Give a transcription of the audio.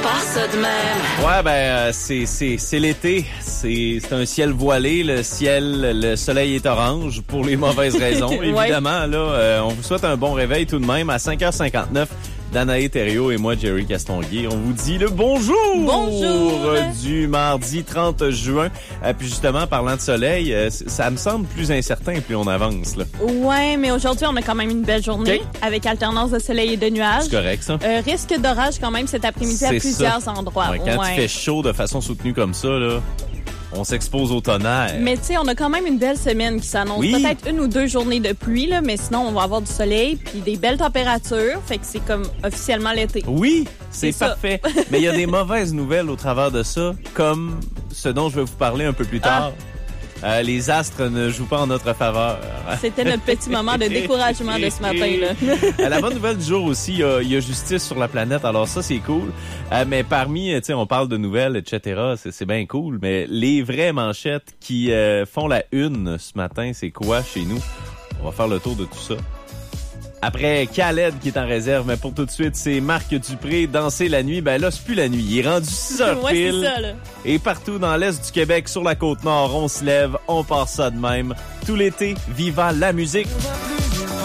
part ça de même. Ouais, c'est l'été. C'est un ciel voilé. Le soleil est orange pour les mauvaises raisons. Ouais. Évidemment, là, on vous souhaite un bon réveil tout de même à 5h59. Danae Thériault et moi, Jerry Castonguay, on vous dit le bonjour! Bonjour! Du mardi 30 juin. Puis justement, parlant de soleil, ça me semble plus incertain plus on avance, là. Ouais, mais aujourd'hui, on a quand même une belle journée Okay. avec alternance de soleil et de nuages. C'est correct, ça? Risque d'orage quand même cet après-midi à C'est plusieurs ça. endroits. Ouais, quand il fait chaud de façon soutenue comme ça, là, on s'expose au tonnerre. Mais tu sais, on a quand même une belle semaine qui s'annonce. Oui. Peut-être 1 ou 2 journées de pluie, là, mais sinon, on va avoir du soleil puis des belles températures. Fait que c'est comme officiellement l'été. Oui, c'est ça. parfait. Mais il y a des mauvaises nouvelles au travers de ça, comme ce dont je vais vous parler un peu plus tard. Les astres ne jouent pas en notre faveur. C'était notre petit moment de découragement de ce matin, là. La bonne nouvelle du jour aussi, il y a justice sur la planète. Alors ça, c'est cool. Mais parmi, tu sais, on parle de nouvelles, etc. C'est bien cool. Mais les vraies manchettes qui font la une ce matin, c'est quoi chez nous? On va faire le tour de tout ça. Après Khaled qui est en réserve, mais pour tout de suite, c'est Marc Dupré, Danser la nuit. Ben là, c'est plus la nuit. Il est rendu 6h Ouais, pile. c'est ça, là. Et partout dans l'Est du Québec, sur la Côte-Nord, on se lève, on part ça de même. Tout l'été, vivant la musique.